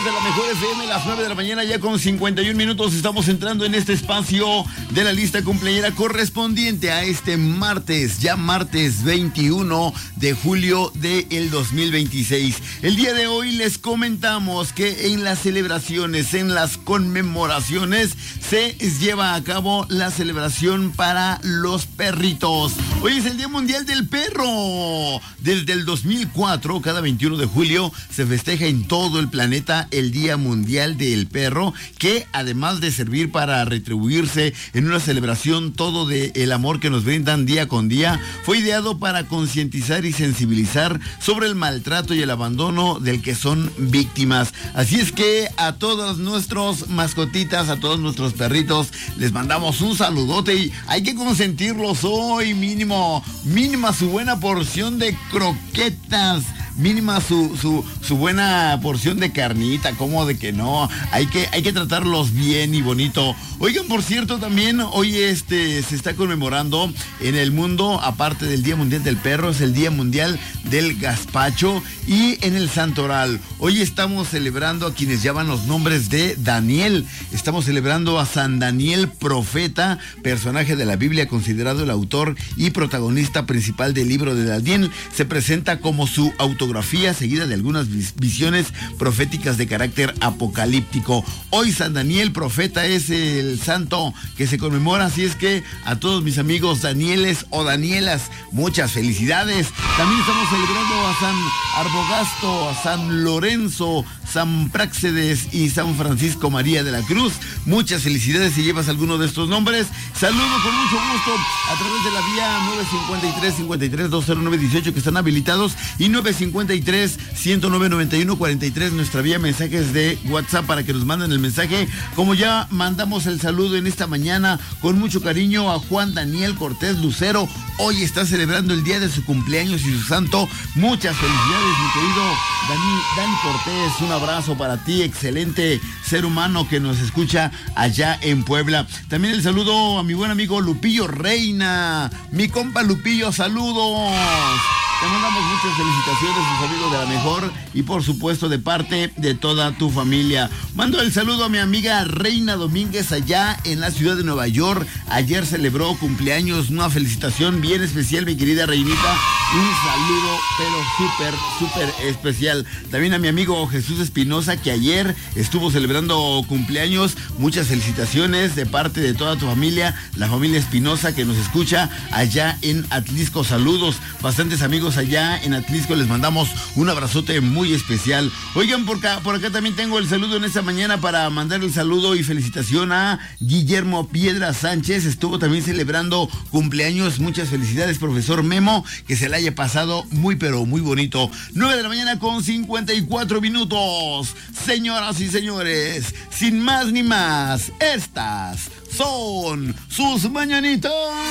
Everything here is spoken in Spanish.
de la Mejor FM, las 9 de la mañana, ya con 51 minutos. Estamos entrando en este espacio de la lista cumpleañera correspondiente a este martes, ya martes 21 de julio del 2026. El día de hoy les comentamos que en las celebraciones, en las conmemoraciones, se lleva a cabo la celebración para los perritos. Hoy es el Día Mundial del Perro. Desde el 2004, cada 21 de julio, se festeja en todo el planeta el Día Mundial del Perro, que además de servir para retribuirse en una celebración todo del amor que nos brindan día con día, fue ideado para concientizar y sensibilizar sobre el maltrato y el abandono del que son víctimas. Así es que a todos nuestros mascotitas, a todos nuestros perritos, les mandamos un saludote y hay que consentirlos hoy, mínima su buena porción de croquetas, mínima su buena porción de carnita, como de que no, hay que tratarlos bien y bonito. Oigan, por cierto, también hoy se está conmemorando en el mundo, aparte del Día Mundial del Perro, es el Día Mundial del Gazpacho, y en el Santoral. Hoy estamos celebrando a quienes llaman los nombres de Daniel. Estamos celebrando a San Daniel Profeta, personaje de la Biblia, considerado el autor y protagonista principal del libro de Daniel. Se presenta como su autografía, seguida de algunas visiones proféticas de carácter apocalíptico. Hoy San Daniel Profeta es el santo que se conmemora, así es que a todos mis amigos Danieles o Danielas, muchas felicidades. También estamos celebrando a San Arbogasto, a San Lorenzo, San Práxedes y San Francisco María de la Cruz. Muchas felicidades si llevas alguno de estos nombres. Saludo con mucho gusto a través de la vía 953-53-209-18 que están habilitados, y 953-109-91-43, nuestra vía mensajes de WhatsApp, para que nos manden el mensaje. Como ya mandamos el saludo en esta mañana con mucho cariño a Juan Daniel Cortés Lucero, hoy está celebrando el día de su cumpleaños y su santo. Muchas felicidades, mi querido Dani Cortés, un abrazo para ti, excelente ser humano que nos escucha allá en Puebla. También el saludo a mi buen amigo Lupillo Reina, mi compa Lupillo, saludos. Te mandamos muchas felicitaciones, tus amigos de la Mejor, y por supuesto de parte de toda tu familia. Mando el saludo a mi amiga Reina Domínguez allá en la ciudad de Nueva York. Ayer celebró cumpleaños, una felicitación bien especial, mi querida Reinita. Un saludo, pero súper especial. También a mi amigo Jesús Espinosa, que ayer estuvo celebrando cumpleaños. Muchas felicitaciones de parte de toda tu familia, la familia Espinosa que nos escucha allá en Atlisco. Saludos, bastantes amigos allá en Atlisco, les mandamos un abrazote muy especial. Oigan, por acá también tengo el saludo en esta mañana para mandar el saludo y felicitación a Guillermo Piedra Sánchez. Estuvo también celebrando cumpleaños. Muchas felicidades, profesor Memo, que se la haya pasado muy pero muy bonito. 9 de la mañana con 54 minutos. Señoras y señores, sin más ni más, estas son sus mañanitas.